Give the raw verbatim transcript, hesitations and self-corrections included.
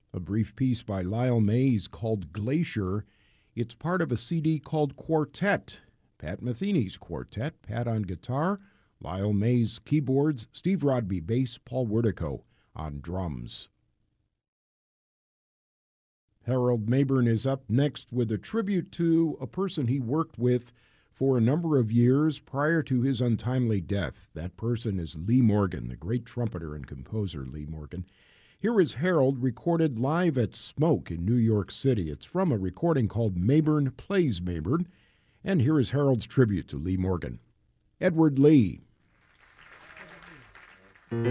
A brief piece by Lyle Mays called Glacier. It's part of a C D called Quartet. Pat Metheny's quartet, Pat on guitar, Lyle Mays keyboards, Steve Rodby bass, Paul Wertico on drums. Harold Mabern is up next with a tribute to a person he worked with for a number of years prior to his untimely death. That person is Lee Morgan, the great trumpeter and composer Lee Morgan. Here is Harold recorded live at Smoke in New York City. It's from a recording called Mabern Plays Mabern. And here is Harold's tribute to Lee Morgan. Edward Lee.